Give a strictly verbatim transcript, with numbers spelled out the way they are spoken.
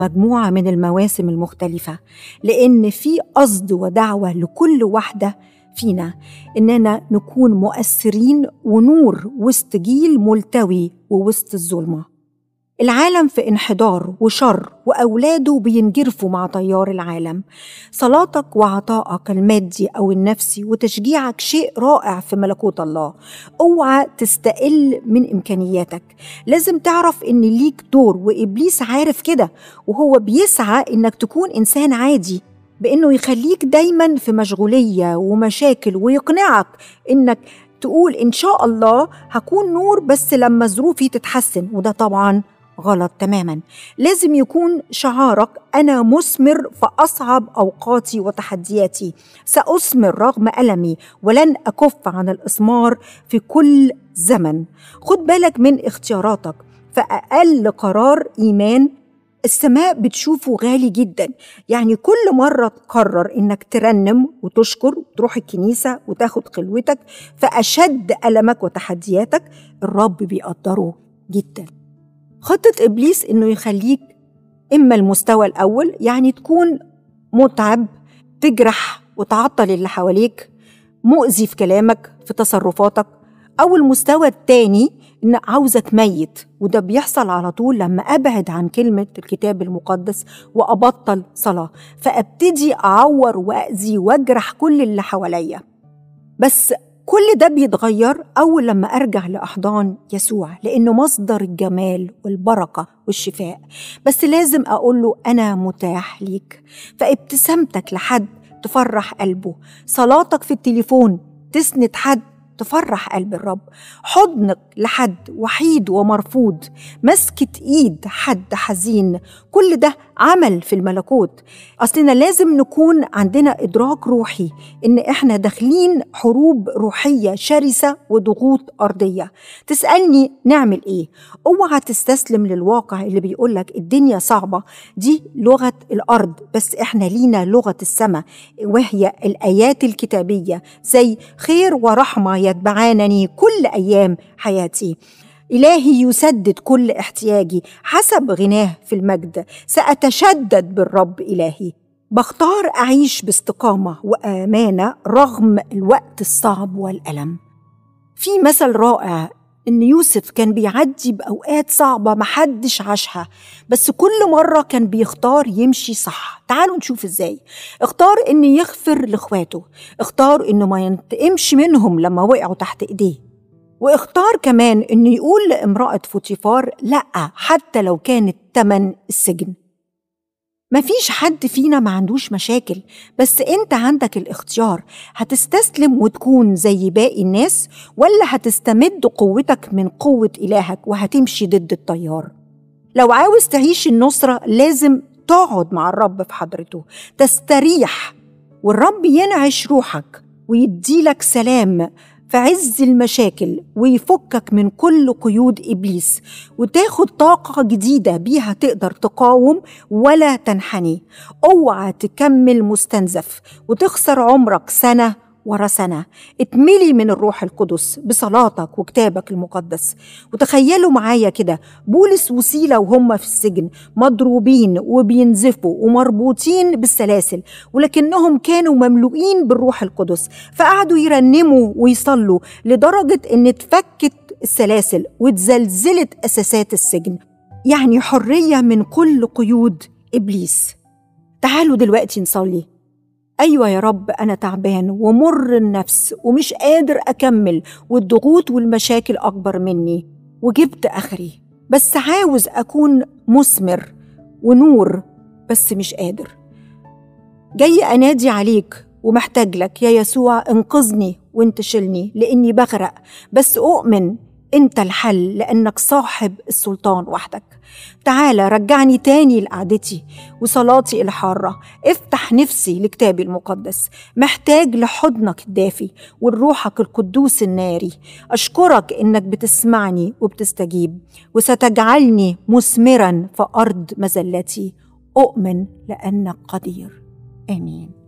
مجموعة من المواسم المختلفة، لأن في قصد ودعوة لكل واحدة فينا إننا نكون مؤثرين ونور وسط جيل ملتوي ووسط الظلمة. العالم في انحدار وشر، وأولاده بينجرفوا مع تيار العالم. صلاتك وعطائك المادي أو النفسي وتشجيعك شيء رائع في ملكوت الله. اوعى تستقل من إمكانياتك، لازم تعرف إن ليك دور، وإبليس عارف كده، وهو بيسعى إنك تكون إنسان عادي بإنه يخليك دايما في مشغولية ومشاكل، ويقنعك إنك تقول إن شاء الله هكون نور بس لما ظروفي تتحسن، وده طبعا غلط تماما. لازم يكون شعارك أنا مثمر في أصعب أوقاتي وتحدياتي، سأثمر رغم ألمي ولن أكف عن الإثمار في كل زمن. خد بالك من اختياراتك، فأقل قرار إيمان السماء بتشوفه غالي جدا. يعني كل مرة تقرر إنك ترنم وتشكر وتروح الكنيسة وتاخد خلوتك فأشد ألمك وتحدياتك، الرب بيقدره جدا. خطة إبليس إنه يخليك إما المستوى الأول، يعني تكون متعب، تجرح وتعطل اللي حواليك، مؤذي في كلامك في تصرفاتك، أو المستوى التاني إن عاوزك ميت، وده بيحصل على طول لما أبعد عن كلمة الكتاب المقدس وأبطل صلاة، فأبتدي أعور وأذي وأجرح كل اللي حواليا. بس كل ده بيتغير أول لما أرجع لأحضان يسوع، لأنه مصدر الجمال والبركة والشفاء. بس لازم أقوله أنا متاح ليك، فابتسامتك لحد تفرح قلبه، صلاتك في التليفون تسند حد تفرح قلب الرب، حضنك لحد وحيد ومرفوض، مسكة إيد حد حزين، كل ده عمل في الملكوت. أصلنا لازم نكون عندنا إدراك روحي إن إحنا داخلين حروب روحية شرسة وضغوط أرضية. تسألني نعمل إيه؟ اوعى تستسلم للواقع اللي بيقولك الدنيا صعبة، دي لغة الأرض، بس إحنا لينا لغة السماء، وهي الآيات الكتابية زي خير ورحمة يتبعانني كل أيام حياتي. إلهي يسدد كل احتياجي حسب غناه في المجد، سأتشدد بالرب إلهي. بختار أعيش باستقامة وأمانة رغم الوقت الصعب والألم. في مثل رائع إن يوسف كان بيعدي بأوقات صعبة محدش عاشها، بس كل مرة كان بيختار يمشي صح. تعالوا نشوف إزاي. اختار إنه يغفر لإخواته، اختار إنه ما ينتقمش منهم لما وقعوا تحت إيديه، واختار كمان إنه يقول لامرأة فوتيفار لأ حتى لو كانت تمن السجن. مفيش حد فينا ما عندوش مشاكل، بس انت عندك الاختيار، هتستسلم وتكون زي باقي الناس، ولا هتستمد قوتك من قوة إلهك وهتمشي ضد التيار. لو عاوز تعيش النصرة لازم تقعد مع الرب في حضرته، تستريح، والرب ينعش روحك ويديلك سلام في عز المشاكل، ويفكك من كل قيود إبليس، وتاخد طاقة جديدة بيها تقدر تقاوم ولا تنحني. اوعى تكمل مستنزف وتخسر عمرك سنة ورا سنة. اتملي من الروح القدس بصلاتك وكتابك المقدس. وتخيلوا معايا كده بولس وسيلة وهم في السجن مضروبين وبينزفوا ومربوطين بالسلاسل، ولكنهم كانوا مملوئين بالروح القدس، فقعدوا يرنموا ويصلوا لدرجة ان اتفكت السلاسل واتزلزلت أساسات السجن، يعني حرية من كل قيود إبليس. تعالوا دلوقتي نصلي. أيوة يا رب، أنا تعبان ومر النفس ومش قادر أكمل، والضغوط والمشاكل أكبر مني وجبت آخري، بس عاوز أكون مثمر ونور بس مش قادر. جاي أنادي عليك ومحتاج لك يا يسوع، انقذني وانتشلني لأني بغرق، بس أؤمن أنت الحل لأنك صاحب السلطان وحدك. تعالى رجعني تاني لقعدتي وصلاتي الحارة، افتح نفسي لكتابي المقدس، محتاج لحضنك الدافي والروحك القدوس الناري. أشكرك إنك بتسمعني وبتستجيب، وستجعلني مثمرا في أرض مزلتي. أؤمن لأنك قدير. آمين.